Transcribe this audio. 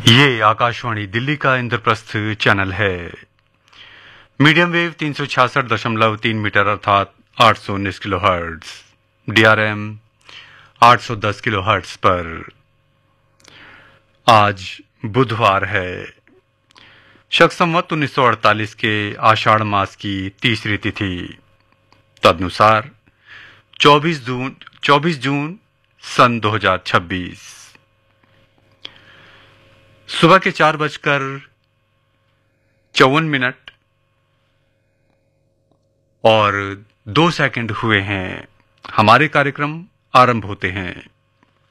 ये आकाशवाणी दिल्ली का इंद्रप्रस्थ चैनल है। मीडियम वेव 366.3 मीटर अर्थात 819 kilo hertz, DRM 810 kilo hertz पर आज बुधवार है। शक संवत 1948 के आषाढ़ मास की तीसरी तिथि, तदनुसार 24 जून सन 2026 सुबह के 4:54 और 2 सेकंड हुए हैं। हमारे कार्यक्रम आरंभ होते हैं।